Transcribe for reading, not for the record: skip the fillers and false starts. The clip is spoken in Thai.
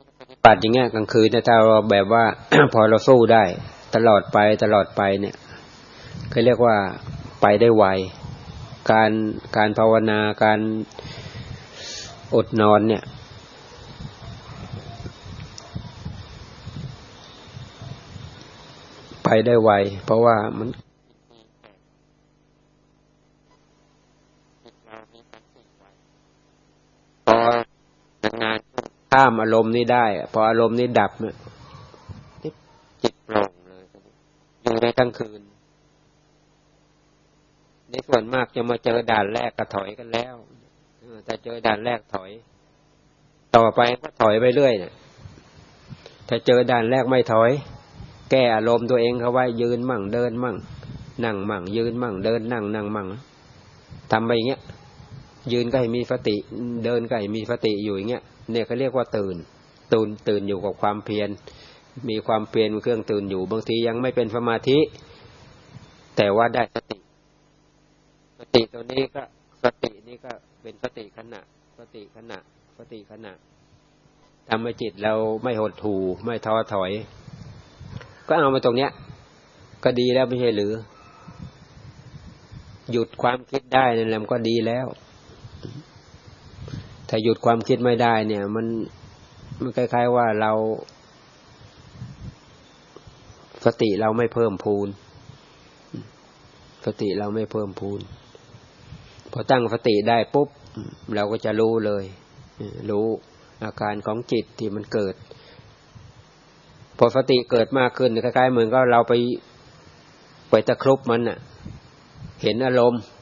ปัดอย่างเงี้ยกลางคืนถ้าเราแบบว่า พอเราสู้ได้ตลอดไปเนี่ยเขาเรียกว่าไปได้ไวการภาวนาการอดนอนเนี่ยไปได้ไวเพราะว่ามันพองานข้ามอารมณ์นี้ได้พออารมณ์นี้ดับเนี่ยจิตโปร่งเลยอยู่ได้ทั้งคืนในส่วนมากจะมาเจอด่านแรกก็ถอยกันแล้วถ้าเจอด่านแรกถอยต่อไปก็ถอยไปเรื่อยเนี่ยถ้าเจอด่านแรกไม่ถอยแก้อารมณ์ตัวเองเขาไว้ยืนมั่งเดินมั่งนั่งมั่งยืนมั่งเดินนั่งมั่งทำไปอย่างเงี้ยยืนก็ให้มีสติเดินก็ให้มีสติอยู่อย่างเงี้ยเนี่ยเขาเรียกว่าตื่นอยู่กับความเพียรมีความเพียรเป็นเครื่องตื่นอยู่บางทียังไม่เป็นสมาธิแต่ว่าได้สติตัวนี้ก็สตินี้ก็เป็นสติขณะทำให้จิตเราไม่หดหู่ไม่ท้อถอยก็เอามาตรงเนี้ยก็ดีแล้วไม่ใช่หรือหยุดความคิดได้นั่นแหละมันก็ดีแล้วถ้าหยุดความคิดไม่ได้เนี่ยมันคล้ายๆว่าเราสติเราไม่เพิ่มพูนพอตั้งสติได้ปุ๊บเราก็จะรู้เลยรู้อาการของจิตที่มันเกิดพอสติเกิดมากขึ้นคล้ายๆเหมือนก็เราไปตะครุบมันน่ะเห็นอารมณ์